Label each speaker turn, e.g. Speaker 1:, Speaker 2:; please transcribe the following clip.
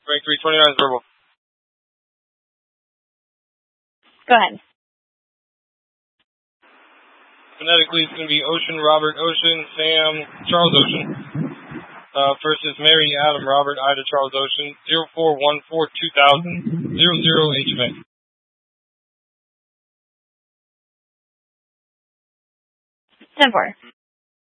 Speaker 1: Rank 329 is verbal.
Speaker 2: Go ahead.
Speaker 1: Phonetically, it's going to be Ocean, Robert, Ocean, Sam, Charles Ocean. First is Mary, Adam, Robert, Ida, Charles Ocean, 0414-2000, 00 HMA.
Speaker 2: 10-4.